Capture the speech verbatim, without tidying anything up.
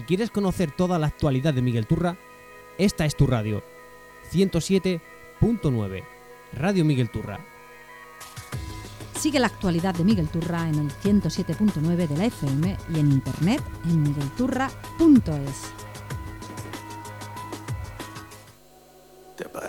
quieres conocer toda la actualidad de Miguel Turra, esta es tu radio. ciento siete punto nueve, Radio Miguel Turra. Sigue la actualidad de Miguel Turra en el ciento siete punto nueve de la F M y en internet en miguelturra punto es. ¿Te parece?